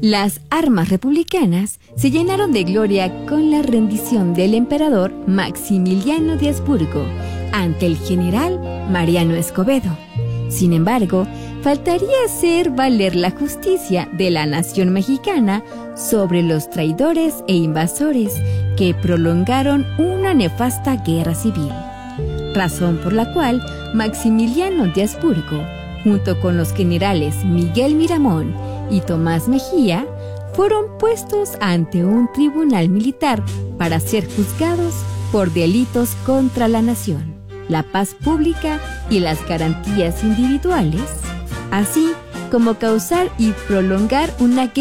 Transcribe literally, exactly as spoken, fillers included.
Las armas republicanas se llenaron de gloria con la rendición del emperador Maximiliano de Habsburgo ante el general Mariano Escobedo. Sin embargo, faltaría hacer valer la justicia de la nación mexicana sobre los traidores e invasores que prolongaron una nefasta guerra civil, razón por la cual Maximiliano de Habsburgo, junto con los generales Miguel Miramón y Tomás Mejía, fueron puestos ante un tribunal militar para ser juzgados por delitos contra la nación, la paz pública y las garantías individuales, así como causar y prolongar una guerra